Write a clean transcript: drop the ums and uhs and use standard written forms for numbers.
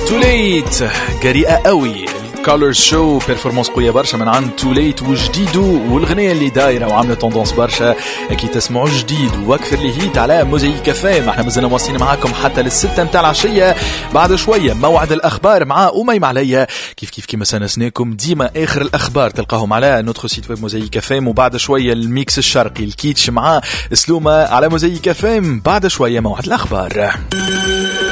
توليت جريئة قوي. كولر شو بيرفورمانس قوية برشا من عند توليت وجديدو، والغنية اللي دايرة وعاملة توندونس برشا. أكيد تسمعوا جديد وأكثر اللي هيت على موزايك كافيه. ما احنا مازلنا مواصلين معاكم حتى للستة متاع العشية. بعد شوية موعد الأخبار مع أمي معليا. كيف كما سنسناكم ديما آخر الأخبار تلقاهم على نوتخ سيت ويب موزايك كافيه. وبعد شوية الميكس الشرقي الكيتش مع سلومة على موزايك كافيه. بعد شوية موعد الأخبار.